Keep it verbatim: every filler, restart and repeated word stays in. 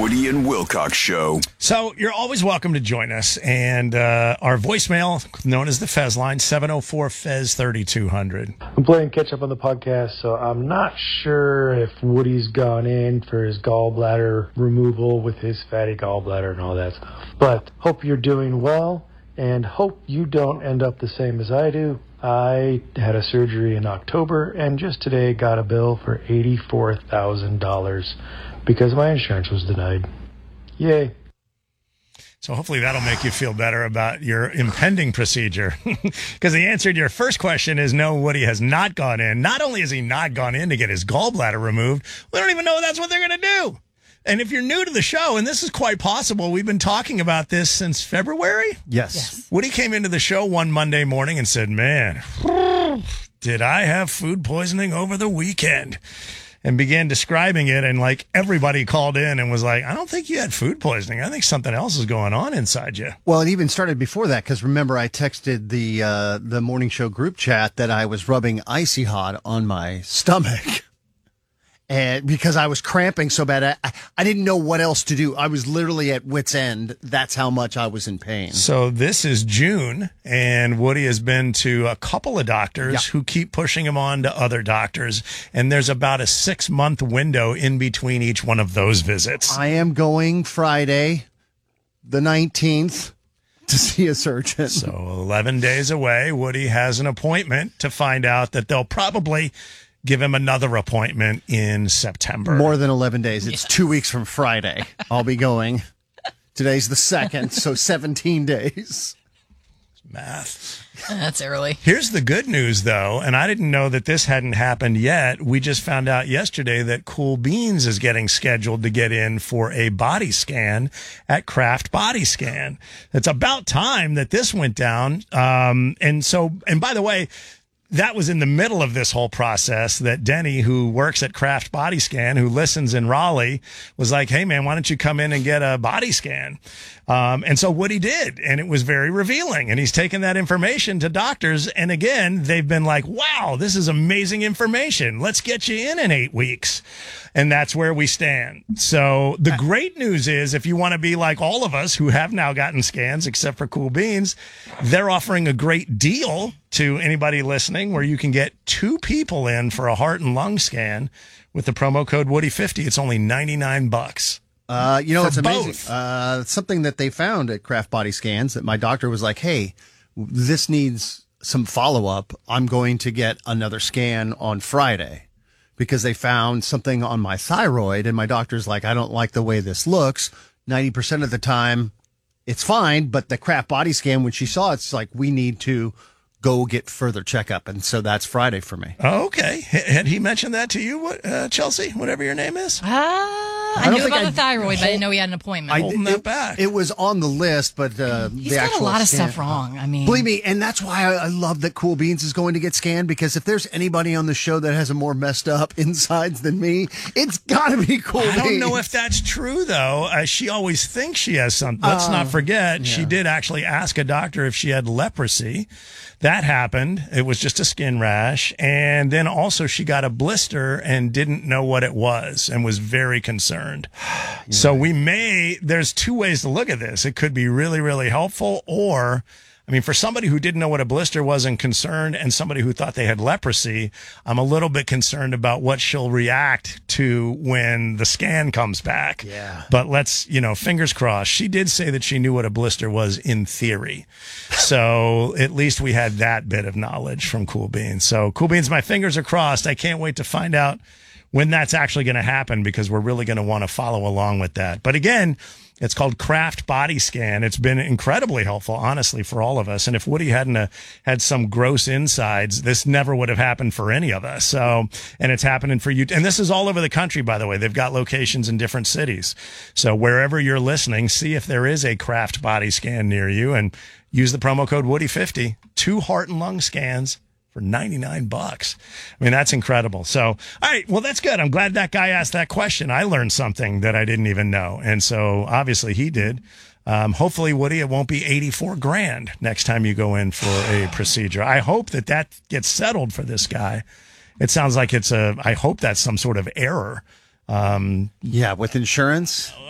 Woody and Wilcox Show. So you're always welcome to join us. And uh, our voicemail, known as the Fez line, seven oh four F E Z thirty-two hundred. I'm playing catch up on the podcast, so I'm not sure if Woody's gone in for his gallbladder removal with his fatty gallbladder and all that stuff. But hope you're doing well, and hope you don't end up the same as I do. I had a surgery in October, and just today got a bill for eighty-four thousand dollars because my insurance was denied. Yay. So hopefully that'll make you feel better about your impending procedure. Because the answer to your first question is no, Woody has not gone in. Not only has he not gone in to get his gallbladder removed, we don't even know that's what they're going to do. And if you're new to the show, and this is quite possible, we've been talking about this since February. Yes. Yes. Woody came into the show one Monday morning and said, man, did I have food poisoning over the weekend? And began describing it, and like everybody called in and was like, I don't think you had food poisoning. I think something else is going on inside you. Well, it even started before that, because remember I texted the uh, the morning show group chat that I was rubbing Icy Hot on my stomach. And because I was cramping so bad, I, I didn't know what else to do. I was literally at wit's end. That's how much I was in pain. So this is June, and Woody has been to a couple of doctors Yeah. who keep pushing him on to other doctors. And there's about a six month window in between each one of those visits. I am going Friday, the nineteenth, to see a surgeon. So eleven days away, Woody has an appointment to find out that they'll probably give him another appointment in September. More than eleven days. It's two weeks from Friday. I'll be going. Today's the second, so seventeen days. Math. That's early. Here's the good news, though, and I didn't know that this hadn't happened yet. We just found out yesterday that Cool Beans is getting scheduled to get in for a body scan at Kraft Body Scan. It's about time that this went down. Um, and so, and by the way, that was in the middle of this whole process that Denny, who works at Kraft Body Scan, who listens in Raleigh, was like, hey, man, why don't you come in and get a body scan? Um, and so Woody did, and it was very revealing. And he's taken that information to doctors. And again, they've been like, wow, this is amazing information. Let's get you in in eight weeks. And that's where we stand. So the great news is if you want to be like all of us who have now gotten scans, except for Cool Beans, they're offering a great deal to anybody listening where you can get two people in for a heart and lung scan with the promo code Woody fifty. It's only ninety-nine bucks. Uh, you know, For it's amazing. both. Uh, something that they found at Kraft Body Scans that my doctor was like, hey, this needs some follow up. I'm going to get another scan on Friday. Because they found something on my thyroid, and my doctor's like, I don't like the way this looks. ninety percent of the time, it's fine, but the Kraft Body Scan, when she saw it, it's like, we need to go get further checkup. And so that's Friday for me. Oh, okay. H- Had he mentioned that to you, uh, Chelsea, whatever your name is? Ah, I, I don't knew think about I- the thyroid, but I didn't know he had an appointment. I- Holding it, that back. It was on the list, but uh, He's the got actual a lot of scan- stuff wrong. I mean, Believe me, and that's why I, I love that Cool Beans is going to get scanned, because if there's anybody on the show that has a more messed up insides than me, it's got to be Cool Beans. I don't know if that's true, though. Uh, she always thinks she has something. Let's not forget, she did actually ask a doctor if she had leprosy. That happened. It was just a skin rash. And then also she got a blister and didn't know what it was and was very concerned. So we may, there's two ways to look at this. It could be really, really helpful, or I mean, for somebody who didn't know what a blister was and concerned, and somebody who thought they had leprosy, I'm a little bit concerned about what she'll react to when the scan comes back. Yeah. But let's, you know, fingers crossed. She did say that she knew what a blister was in theory. So at least we had that bit of knowledge from Cool Beans. So Cool Beans, my fingers are crossed. I can't wait to find out when that's actually going to happen, because we're really going to want to follow along with that. But again, it's called Kraft Body Scan. It's been incredibly helpful, honestly, for all of us. And if Woody hadn't uh, had some gross insides, this never would have happened for any of us. So, and it's happening for you. And this is all over the country, by the way. They've got locations in different cities. So wherever you're listening, see if there is a Kraft Body Scan near you and use the promo code Woody fifty. Two heart and lung scans for ninety-nine bucks. I mean, that's incredible. So, all right. Well, that's good. I'm glad that guy asked that question. I learned something that I didn't even know. And so obviously he did. Um, hopefully, Woody, it won't be eighty-four grand next time you go in for a procedure. I hope that that gets settled for this guy. It sounds like it's a, I hope that's some sort of error. Um, Yeah, with insurance.